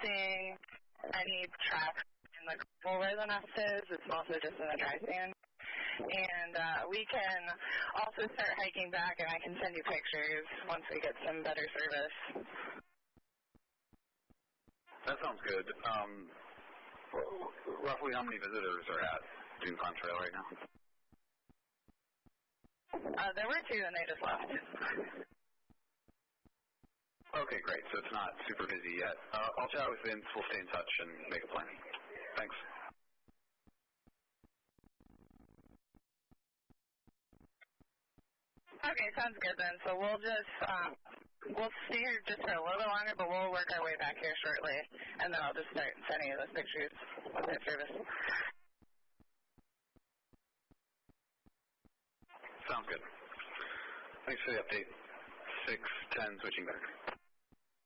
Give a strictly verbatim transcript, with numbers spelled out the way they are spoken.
seeing any tracks in the gravel where the nest is. It's mostly just in the dry sand. And uh, we can also start hiking back, and I can send you pictures once we get some better service. That sounds good. Um, roughly how many visitors are at Dune Pond Trail right now? Uh, there were two, and they just left. Okay, great. So it's not super busy yet. Uh, I'll chat with Vince. We'll stay in touch and make a plan. Thanks. Okay, sounds good then. So we'll just, um, we'll stay here just for a little bit longer, but we'll work our way back here shortly, and then I'll just start sending you those pictures of that service. Sounds good. Thanks for the update. six ten, switching back.